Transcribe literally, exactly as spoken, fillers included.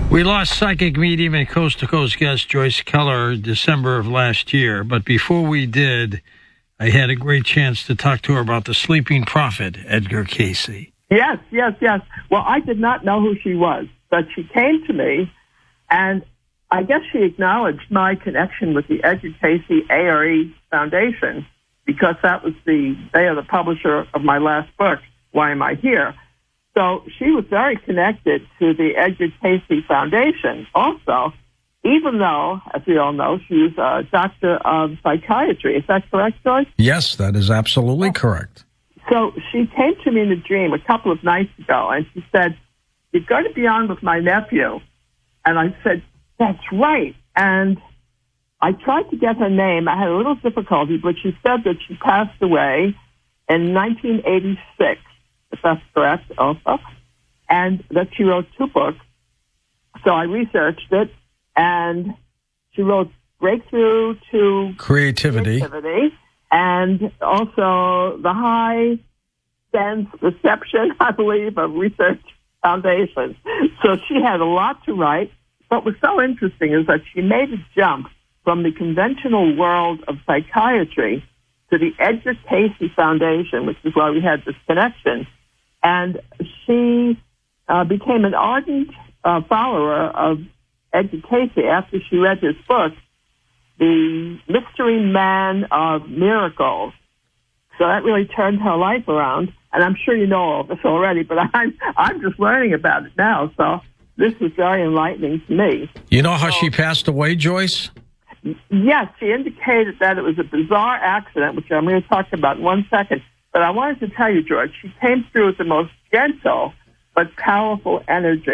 We lost psychic medium and coast-to-coast guest Joyce Keller December of last year, but before we did, I had a great chance to talk to her about the sleeping prophet, Edgar Cayce. Yes, yes, yes. Well, I did not know who she was, but she came to me, and I guess she acknowledged my connection with the Edgar Cayce A R E Foundation, because that was the, they are the publisher of my last book, Why Am I Here? So she was very connected to the Edgar Cayce Foundation also, even though, as we all know, she was a doctor of psychiatry. Is that correct, Joyce? Yes, that is absolutely correct. So she came to me in a dream a couple of nights ago, and she said, "You're going to be on with my nephew." And I said, "That's right." And I tried to get her name. I had a little difficulty, but she said that she passed away in nineteen eighty-six. If that's correct also, and that she wrote two books. So I researched it, and she wrote Breakthrough to Creativity, Creativity and also The High Sense Reception, I believe, of Research Foundation. So she had a lot to write. What was so interesting is that she made a jump from the conventional world of psychiatry to the Edgar Cayce Foundation, which is why we had this connection. And she uh, became an ardent uh, follower of Edgar Cayce after she read his book, The Mystery Man of Miracles. So that really turned her life around. And I'm sure you know all this already, but I'm, I'm just learning about it now. So this was very enlightening to me. You know how so, she passed away, Joyce? Yes, she indicated that it was a bizarre accident, which I'm going to talk about in one second. But I wanted to tell you, George, she came through with the most gentle but powerful energy.